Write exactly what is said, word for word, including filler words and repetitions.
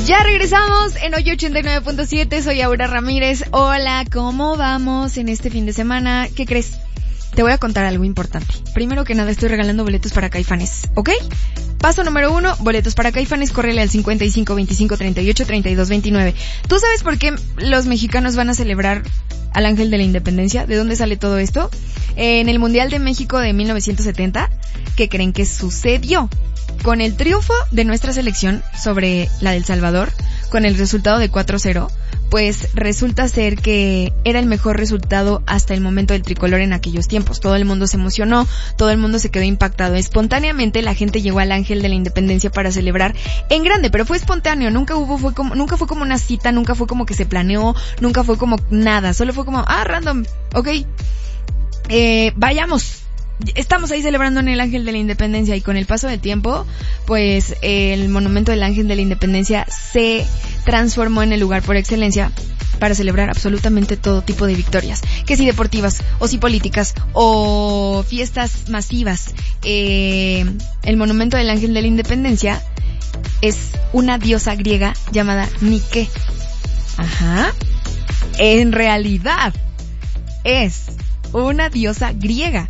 Ya regresamos en Hoy ochenta y nueve punto siete, soy Aura Ramírez. Hola, ¿cómo vamos en este fin de semana? ¿Qué crees? Te voy a contar algo importante. Primero que nada, estoy regalando boletos para Caifanes, ¿ok? Paso número uno, boletos para Caifanes, córrele al cincuenta y cinco, veinticinco, treinta y ocho, treinta y dos, veintinueve. ¿Tú sabes por qué los mexicanos van a celebrar al Ángel de la Independencia? ¿De dónde sale todo esto? Eh, en el Mundial de México de mil novecientos setenta, ¿qué creen que sucedió? Con el triunfo de nuestra selección sobre la del Salvador, con el resultado de cuatro cero, pues resulta ser que era el mejor resultado hasta el momento del tricolor en aquellos tiempos. Todo el mundo se emocionó, todo el mundo se quedó impactado. Espontáneamente la gente llegó al Ángel de la Independencia para celebrar en grande, pero fue espontáneo, nunca hubo, fue como, nunca fue como una cita, nunca fue como que se planeó, nunca fue como nada, solo fue como, ah, random, ok, eh, vayamos. Estamos ahí celebrando en el Ángel de la Independencia y con el paso del tiempo, pues el monumento del Ángel de la Independencia se transformó en el lugar por excelencia para celebrar absolutamente todo tipo de victorias, que si deportivas, o si políticas, o fiestas masivas. Eh, el monumento del Ángel de la Independencia es una diosa griega llamada Nike. Ajá. En realidad es una diosa griega.